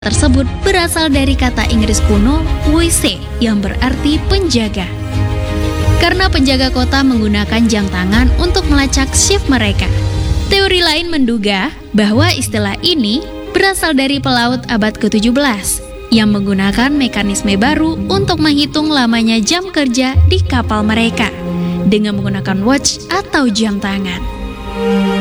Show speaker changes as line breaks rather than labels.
tersebut berasal dari kata Inggris kuno "wise" yang berarti penjaga. Karena penjaga kota menggunakan jam tangan untuk melacak shift mereka. Teori lain menduga bahwa istilah ini berasal dari pelaut abad ke-17 yang menggunakan mekanisme baru untuk menghitung lamanya jam kerja di kapal mereka dengan menggunakan watch atau jam tangan.